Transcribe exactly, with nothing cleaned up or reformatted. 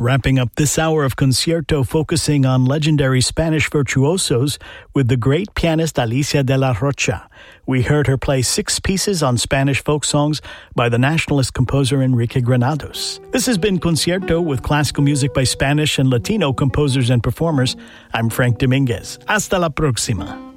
Wrapping up this hour of Concierto focusing on legendary Spanish virtuosos with the great pianist Alicia de la Rocha. We heard her play six pieces on Spanish folk songs by the nationalist composer Enrique Granados. This has been Concierto with classical music by Spanish and Latino composers and performers. I'm Frank Dominguez. Hasta la próxima.